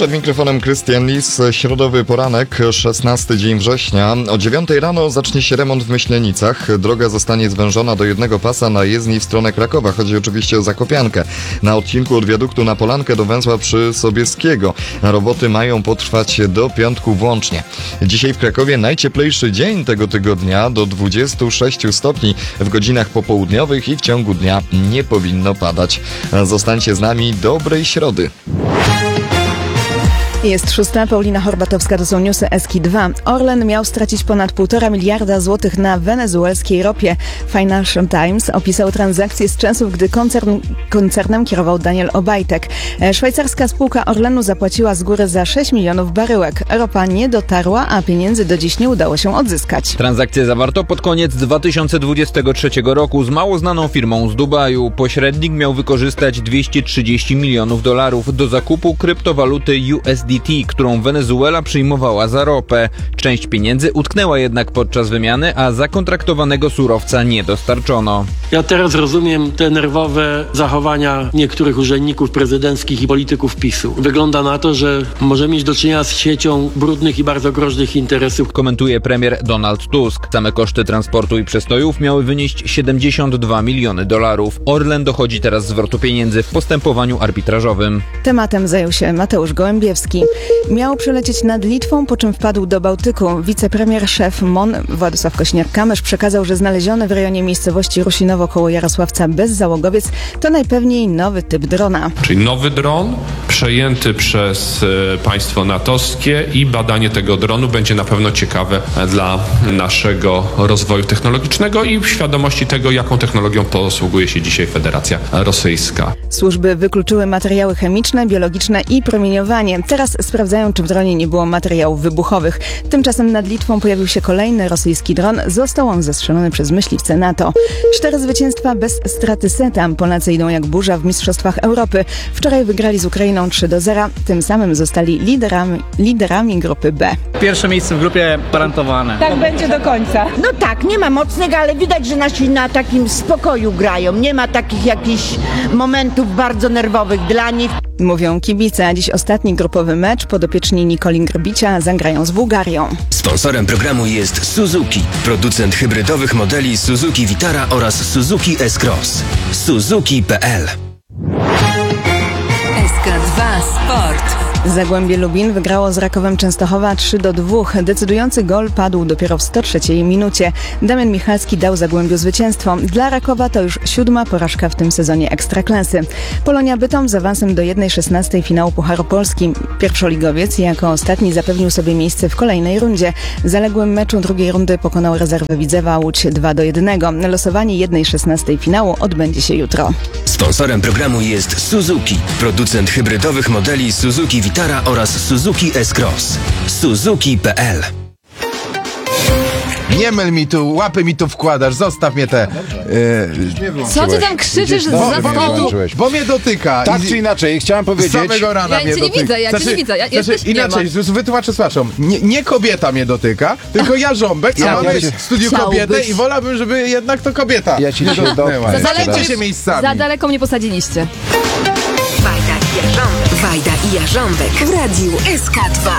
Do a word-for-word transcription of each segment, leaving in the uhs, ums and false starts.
Przed mikrofonem Krystian Lis. Środowy poranek, szesnasty dzień września. O dziewiątej rano zacznie się remont w Myślenicach. Droga zostanie zwężona do jednego pasa na jezdni w stronę Krakowa. Chodzi oczywiście o Zakopiankę. Na odcinku od wiaduktu na Polankę do węzła przy Sobieskiego. Roboty mają potrwać do piątku włącznie. Dzisiaj w Krakowie najcieplejszy dzień tego tygodnia, do dwudziestu sześciu stopni w godzinach popołudniowych i w ciągu dnia nie powinno padać. Zostańcie z nami, dobrej środy. Jest szósta, Paulina Horbatowska, to są newsy Eski dwa. Orlen miał stracić ponad półtora miliarda złotych na wenezuelskiej ropie. Financial Times opisał transakcję z czasów, gdy koncern, koncernem kierował Daniel Obajtek. Szwajcarska spółka Orlenu zapłaciła z góry za sześć milionów baryłek. Ropa nie dotarła, a pieniędzy do dziś nie udało się odzyskać. Transakcję zawarto pod koniec dwa tysiące dwudziestego trzeciego roku z mało znaną firmą z Dubaju. Pośrednik miał wykorzystać dwieście trzydzieści milionów dolarów do zakupu kryptowaluty U S D T, którą Wenezuela przyjmowała za ropę. Część pieniędzy utknęła jednak podczas wymiany, a zakontraktowanego surowca nie dostarczono. Ja teraz rozumiem te nerwowe zachowania niektórych urzędników prezydenckich i polityków PiSu. Wygląda na to, że możemy mieć do czynienia z siecią brudnych i bardzo groźnych interesów. Komentuje premier Donald Tusk. Same koszty transportu i przestojów miały wynieść siedemdziesiąt dwa miliony dolarów. Orlen dochodzi teraz zwrotu pieniędzy w postępowaniu arbitrażowym. Tematem zajął się Mateusz Gołębiewski. Miał przelecieć nad Litwą, po czym wpadł do Bałtyku. Wicepremier szef M O N Władysław Kośniak-Kamysz przekazał, że znaleziony w rejonie miejscowości Rusinowo koło Jarosławca bezzałogowiec to najpewniej nowy typ drona. Czyli nowy dron przejęty przez e, państwo natowskie i badanie tego dronu będzie na pewno ciekawe dla naszego rozwoju technologicznego i świadomości tego, jaką technologią posługuje się dzisiaj Federacja Rosyjska. Służby wykluczyły materiały chemiczne, biologiczne i promieniowanie. Teraz sprawdzają, czy w dronie nie było materiałów wybuchowych. Tymczasem nad Litwą pojawił się kolejny rosyjski dron. Został on zestrzelony przez myśliwce NATO. Cztery zwycięstwa bez straty seta. Polacy idą jak burza w Mistrzostwach Europy. Wczoraj wygrali z Ukrainą trzy do zera. Tym samym zostali liderami, liderami grupy B. Pierwsze miejsce w grupie gwarantowane. Tak będzie do końca. No tak, nie ma mocnego, ale widać, że nasi na takim spokoju grają. Nie ma takich jakichś momentów bardzo nerwowych dla nich. Mówią kibice, a dziś ostatni grupowy mecz. Podopieczni Nikoli Grbicia zagrają z Bułgarią. Sponsorem programu jest Suzuki, producent hybrydowych modeli Suzuki Vitara oraz Suzuki S-Cross. Suzuki kropka p l. S K dwa Sport. Zagłębie Lubin wygrało z Rakowem Częstochowa trzy do dwóch. Decydujący gol padł dopiero w sto trzeciej minucie. Damian Michalski dał Zagłębiu zwycięstwo. Dla Rakowa to już siódma porażka w tym sezonie Ekstraklasy. Polonia Bytom z awansem do jednej szesnastej finału Pucharu Polski. Pierwszoligowiec jako ostatni zapewnił sobie miejsce w kolejnej rundzie. W zaległym meczu drugiej rundy pokonał rezerwę Widzewa Łódź dwa do jednego. Losowanie jednej szesnastej finału odbędzie się jutro. Sponsorem programu jest Suzuki, producent hybrydowych modeli Suzuki Vitara oraz Suzuki S-Cross. Suzuki kropka p l. Nie myl mi tu, łapy mi tu wkładasz, zostaw mnie te... Yy, Co ty tam krzyczysz z za stołu? Bo mnie dotyka. Tak czy inaczej, chciałem powiedzieć... Z samego rana ja mnie cię nie dotyka. widzę, ja znaczy, cię nie widzę, ja, ja znaczy, też inaczej, nie ma. wytłumaczę słuchaczom. Nie, nie kobieta mnie dotyka, tylko ja żąbek, a mamy ja w studiu Chciałbyś. kobietę i wolałbym, żeby jednak to kobieta. Ja ci się dotknęła. Za daleko, się miejscami. za daleko mnie posadziliście. Wajda i Jarząbek. Wajda i Jarząbek w radiu S K dwa.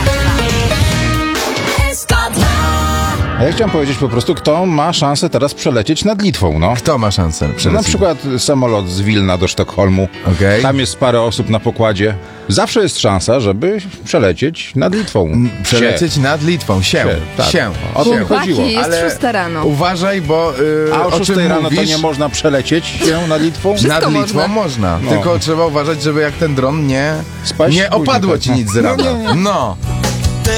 S K dwa. A ja chciałem powiedzieć po prostu, kto ma szansę teraz przelecieć nad Litwą, no. Kto ma szansę przelecieć? Na przykład samolot z Wilna do Sztokholmu. Okay. Tam jest parę osób na pokładzie. Zawsze jest szansa, żeby przelecieć nad Litwą. Przelecieć się. nad Litwą, się, się, tak. się. O to się. mi chodziło. Jest Ale szósta rano. Uważaj, bo yy, A o szóstej rano mówisz, to nie można przelecieć się nad Litwą? Wszystko nad Litwą można. można. No. Tylko trzeba uważać, żeby jak ten dron nie, Spaść nie później, opadło tak. ci nic z rana. No.